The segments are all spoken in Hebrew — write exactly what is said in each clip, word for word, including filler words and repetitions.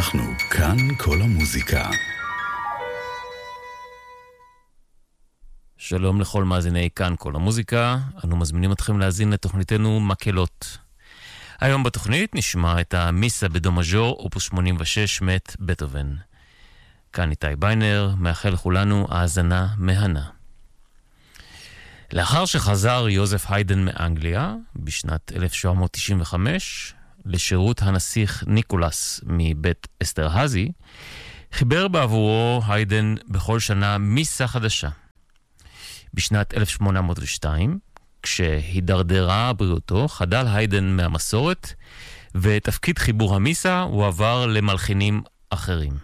אנחנו כאן כל המוזיקה. שלום לכל מאזיני כאן כל המוזיקה, אנו מזמינים אתכם להאזין לתוכניתנו מקהלות. היום בתוכנית נשמע את המיסה בדו מז'ור, אופוס שמונים ושש מת בטהובן. כאן איתי ביינר, מאחל לכולנו האזנה מהנה. לאחר שחזר יוזף היידן מאנגליה בשנת אלף שבע מאות תשעים וחמש לשירות הנסיך ניקולס מבית אסטרהזי, חיבר בעבורו היידן בכל שנה מיסה חדשה. בשנת אלף שמונה מאות ושתיים, כשהידרדרה בריאותו, חדל היידן מהמסורת, ותפקיד חיבור המיסה הוא עבר למלחינים אחרים.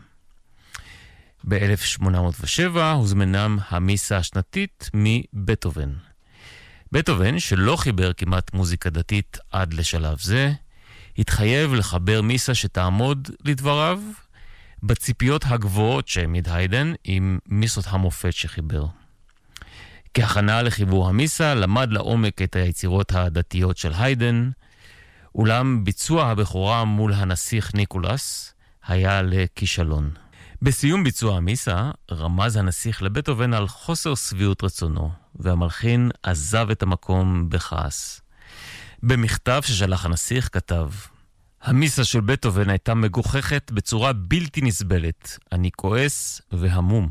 ב-אלף שמונה מאות ושבע הוזמנם המיסה השנתית מבטהובן. בטהובן, שלא חיבר כמעט מוזיקה דתית עד לשלב זה, התחייב לחבר מיסה שתעמוד לדבריו בציפיות הגבוהות שהעמיד היידן עם מיסות המופת שחיבר. כהכנה לחיבור המיסה למד לעומק את היצירות הדתיות של היידן, אולם ביצוע הבכורה מול הנסיך ניקולס היה לכישלון. בסיום ביצוע המיסה רמז הנסיך לבטהובן על חוסר שביעות רצונו, והמלחין עזב את המקום בכעס. במכתב ששלח הנסיך כתב: המיסה של בטהובן הייתה מגוחכת בצורה בלתי נסבלת, אני כועס והמום.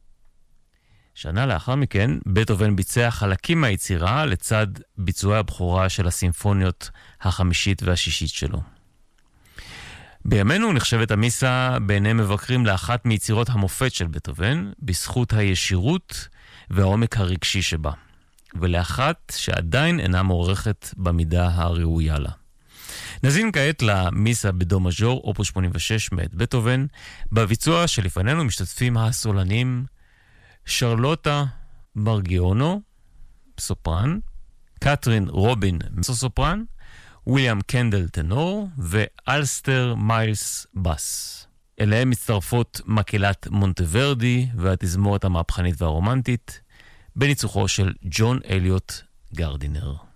שנה לאחר מכן, בטהובן ביצע חלקים מהיצירה לצד ביצועי הבכורה של הסימפוניות החמישית והשישית שלו. בימינו נחשבת המיסה בעיני מבקרים לאחת מיצירות המופת של בטהובן, בזכות הישירות והעומק הרגשי שבה, ולאחת שעדיין אינה מעורכת במידה הראויה לה. נזין כעת למיסה בדו מז'ור, אופוס שמונים ושש מאת בטהובן, בביצוע שלפנינו משתתפים הסולנים שרלוטה מרגיונו, סופרן, קטרין רובין, סופרן, וויליאם קנדל טנור ואלסטר מיילס בס. אליהם מצטרפות מקהלת מונטוורדי והתזמורת המהפכנית והרומנטית בניצוחו של ג'ון אליוט גרדינר.